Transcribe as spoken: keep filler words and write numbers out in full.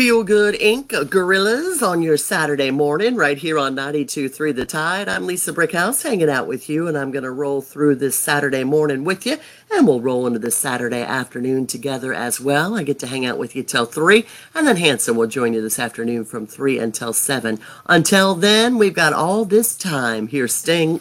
Feel Good Incorporated. Gorillas on your Saturday morning right here on ninety-two point three The Tide. I'm Lisa Brickhouse hanging out with you, and I'm going to roll through this Saturday morning with you, and we'll roll into this Saturday afternoon together as well. I get to hang out with you till three, and then Hanson will join you this afternoon from three until seven. Until then, we've got all this time here staying